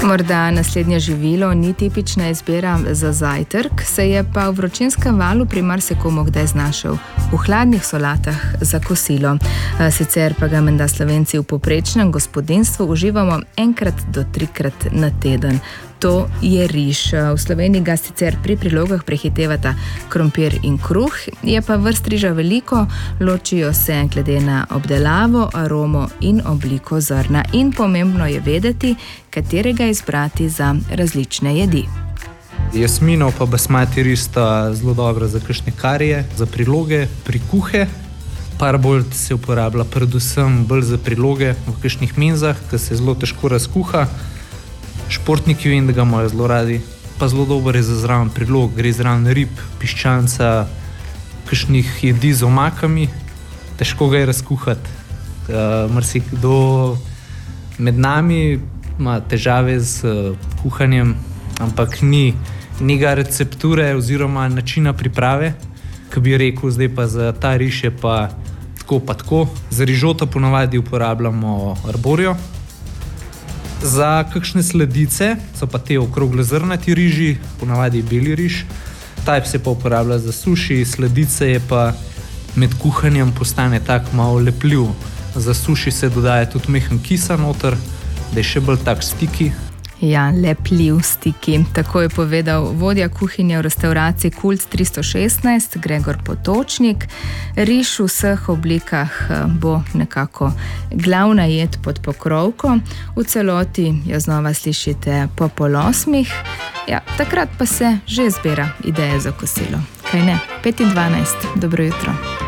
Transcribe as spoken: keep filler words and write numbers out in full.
Morda naslednje živilo ni tipična izbira za zajtrk, se je pa v vročinskem valu pri marsikomu kdaj znašel v hladnih solatah za kosilo. Sicer pa ga menda Slovenci v povprečnem gospodinjstvu uživamo enkrat do trikrat na teden. To je riž. V Sloveniji ga sicer pri prilogah prehitevata krompir in kruh, je pa vrst riža veliko, ločijo se glede na obdelavo, aromo in obliko zrna. In pomembno je vedeti, katerega izbrati za različne jedi. Jasminov pa basmati riž sta zelo dobra za kakšne karije, za priloge, pri kuhe. Parbold se uporablja predvsem bolj za priloge v kakšnih menzah, ki se zelo težko razkuha. Športniki vem, da ga imajo zelo radi, pa zelo dober je za zraven prilog, gre zraven rib, piščanca, kakšnih jedi z omakami, težko ga je razkuhati. Uh, marsikdo med nami ima težave z uh, kuhanjem, ampak ni njega recepture oziroma načina priprave, ki bi rekel, zdaj pa za ta riž je pa tako pa tako. Za rižoto ponavadi uporabljamo arborijo. Za kakšne sladice so pa te okroglozrnati riži, ponavadi beli riž. Ta se pa uporablja za suši, sladice je pa med kuhanjem postane tak malo lepljiv. Za suši se dodaja tudi mehen kisa noter, da je še bolj tak stiki. Ja, lepljiv stiki. Tako je povedal vodja kuhinje v restavraciji Kult tristo šestnajst, Gregor Potočnik. Riž v vseh oblikah bo nekako glavna jed pod pokrovko. V celoti jo znova slišite po pol osmih. Ja, takrat pa se že zbira ideje za kosilo. Kaj ne? pet in dvanajst. Dobro jutro.